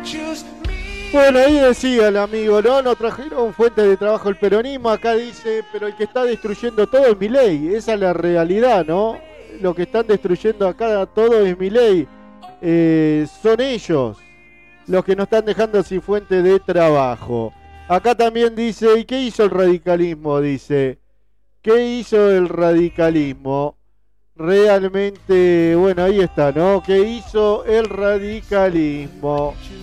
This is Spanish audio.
Bueno, ahí decía el amigo, ¿no? Nos trajeron fuente de trabajo el peronismo. Acá dice, pero el que está destruyendo todo es Milei. Esa es la realidad, ¿no? Lo que están destruyendo acá todo es Milei. Son ellos los que nos están dejando sin fuente de trabajo. Acá también dice, ¿y qué hizo el radicalismo? Dice, ¿qué hizo el radicalismo? Realmente, bueno, ahí está, ¿no? ¿Qué hizo el radicalismo?